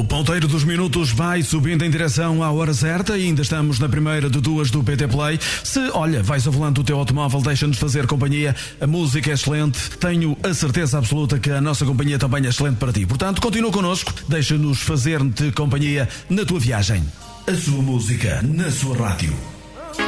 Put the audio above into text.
O ponteiro dos minutos vai subindo em direção à hora certa e ainda estamos na primeira de duas do PT Play. Se, olha, vais ao volante do teu automóvel, deixa-nos fazer companhia. A música é excelente. Tenho a certeza absoluta que a nossa companhia também é excelente para ti. Portanto, continua connosco. Deixa-nos fazer-te companhia na tua viagem. A sua música na sua rádio.